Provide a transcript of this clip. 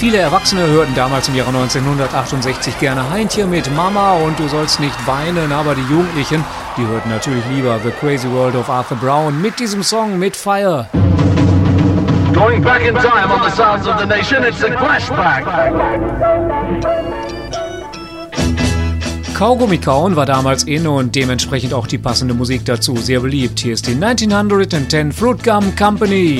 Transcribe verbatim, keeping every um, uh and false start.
Viele Erwachsene hörten damals im Jahre neunzehnhundertachtundsechzig gerne Heintje mit Mama und Du sollst nicht weinen, aber die Jugendlichen, die hörten natürlich lieber The Crazy World of Arthur Brown mit diesem Song mit Fire. Going back in time on the sounds of the nation, it's a flashback. Kaugummi kauen war damals in und dementsprechend auch die passende Musik dazu. Sehr beliebt. Hier ist die neunzehnhundertzehn Fruit Gum Company.